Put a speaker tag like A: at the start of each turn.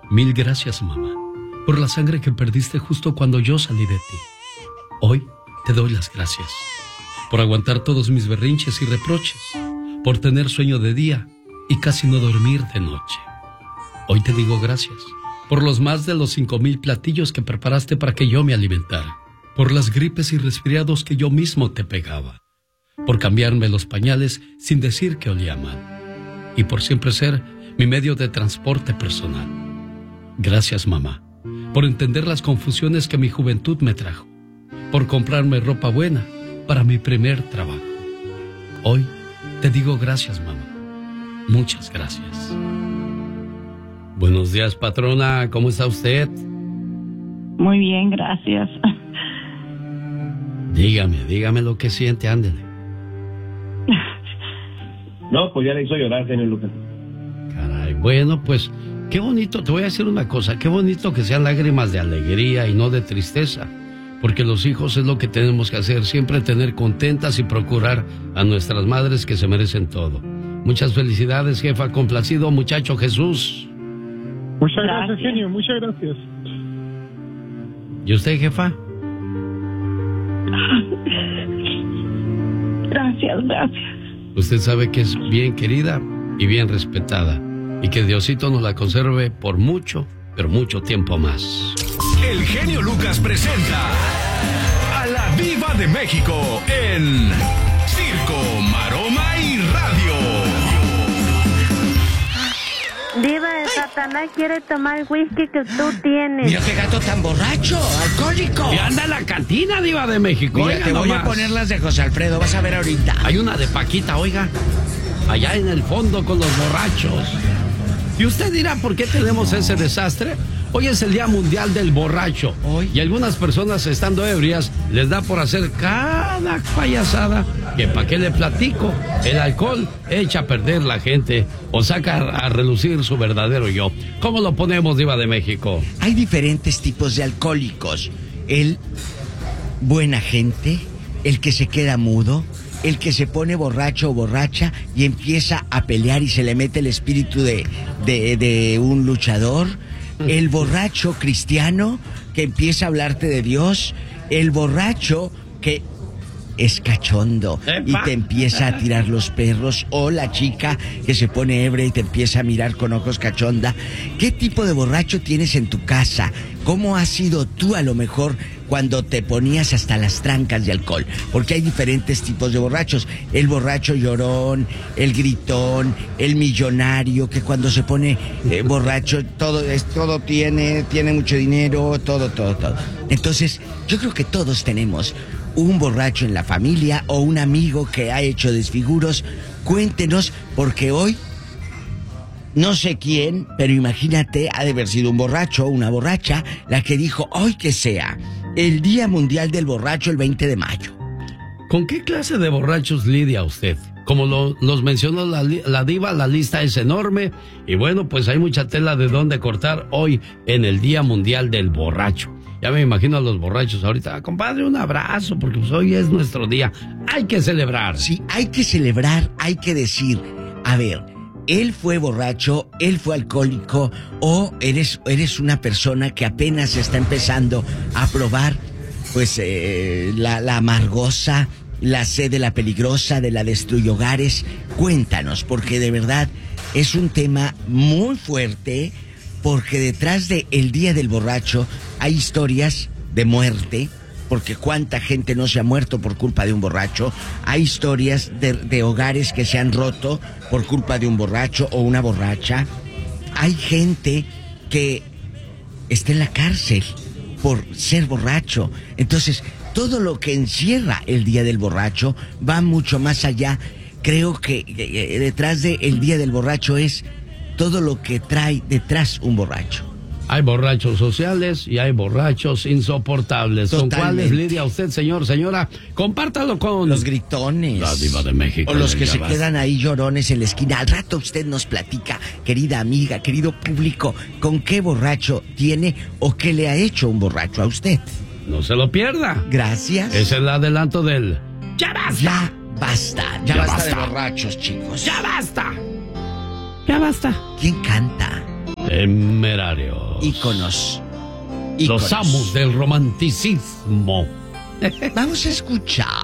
A: Mil gracias, mamá, por la sangre que perdiste justo cuando yo salí de ti. Hoy te doy las gracias por aguantar todos mis berrinches y reproches, por tener sueño de día y casi no dormir de noche. Hoy te digo gracias por los más de los 5,000 platillos que preparaste para que yo me alimentara, por las gripes y resfriados que yo mismo te pegaba, por cambiarme los pañales sin decir que olía mal, y por siempre ser mi medio de transporte personal. Gracias, mamá, por entender las confusiones que mi juventud me trajo, por comprarme ropa buena para mi primer trabajo. Hoy te digo gracias, mamá. Muchas gracias. Buenos días, patrona. ¿Cómo está usted?
B: Muy bien, gracias.
A: Dígame lo que siente, ándele.
C: No, pues ya le hizo llorar, genio Lucas.
A: Caray, bueno, pues qué bonito, te voy a decir una cosa, qué bonito que sean lágrimas de alegría y no de tristeza, porque los hijos es lo que tenemos que hacer, siempre tener contentas y procurar a nuestras madres que se merecen todo. Muchas felicidades, jefa, complacido muchacho Jesús.
D: Muchas gracias, genio, muchas gracias.
A: ¿Y usted, jefa?
B: Gracias.
A: Usted sabe que es bien querida y bien respetada, y que Diosito nos la conserve por mucho, pero mucho tiempo más.
E: El genio Lucas presenta a la Diva de México en Circo, Maroma y Radio.
F: Diva, de Satanás quiere tomar el whisky que tú tienes.
G: Mira qué gato tan borracho, alcohólico.
A: Y anda en la cantina, Diva de México.
G: Mira,
A: Oiga,
G: te voy a poner las de José Alfredo, vas a ver ahorita.
A: Hay una de Paquita, oiga, allá en el fondo con los borrachos. Y usted dirá, ¿por qué tenemos ese desastre? Hoy es el Día Mundial del Borracho. ¿Hoy? Y algunas personas, estando ebrias, les da por hacer cada payasada que, ¿para qué le platico? El alcohol echa a perder la gente o saca a relucir su verdadero yo. ¿Cómo lo ponemos, Diva de México?
G: Hay diferentes tipos de alcohólicos. El buena gente, el que se queda mudo, el que se pone borracho o borracha y empieza a pelear y se le mete el espíritu de un luchador. El borracho cristiano que empieza a hablarte de Dios. El borracho que es cachondo y te empieza a tirar los perros. O la chica que se pone ebria y te empieza a mirar con ojos cachonda. ¿Qué tipo de borracho tienes en tu casa? ¿Cómo has sido tú a lo mejor cuando te ponías hasta las trancas de alcohol? Porque hay diferentes tipos de borrachos. El borracho llorón, el gritón, el millonario que cuando se pone borracho todo tiene mucho dinero, todo. Entonces, yo creo que todos tenemos un borracho en la familia o un amigo que ha hecho desfiguros. Cuéntenos, porque hoy no sé quién, pero imagínate, ha de haber sido un borracho o una borracha la que dijo hoy que sea el Día Mundial del Borracho el 20 de mayo.
A: ¿Con qué clase de borrachos lidia usted? Como los mencionó la diva, la lista es enorme y bueno, pues hay mucha tela de dónde cortar hoy en el Día Mundial del Borracho. Ya me imagino a los borrachos ahorita, compadre, un abrazo, porque pues hoy es nuestro día. Hay que celebrar.
G: Sí, hay que celebrar, hay que decir, a ver, él fue borracho, él fue alcohólico, o eres una persona que apenas está empezando a probar, pues, la amargosa, la sed de la peligrosa, de la destruye hogares. Cuéntanos, porque de verdad es un tema muy fuerte, porque detrás de el Día del Borracho hay historias de muerte, porque cuánta gente no se ha muerto por culpa de un borracho. Hay historias de hogares que se han roto por culpa de un borracho o una borracha. Hay gente que está en la cárcel por ser borracho. Entonces, todo lo que encierra el Día del Borracho va mucho más allá. Creo que detrás del Día del Borracho es todo lo que trae detrás un borracho.
A: Hay borrachos sociales y hay borrachos insoportables.
G: Totalmente.
A: ¿Con cuáles lidia usted, señor, señora? Compártalo con
G: los gritones,
A: la Diva de México.
G: O los que se quedan ahí llorones en la esquina. Al rato usted nos platica, querida amiga, querido público, con qué borracho tiene o qué le ha hecho un borracho a usted.
A: No se lo pierda.
G: Gracias.
A: Es el adelanto del ¡Ya basta!
G: Ya basta de borrachos, chicos.
A: ¡Ya basta! ¡Ya basta!
G: ¿Quién canta?
A: Temerario.
G: íconos.
A: Los amos del romanticismo.
G: Vamos a escuchar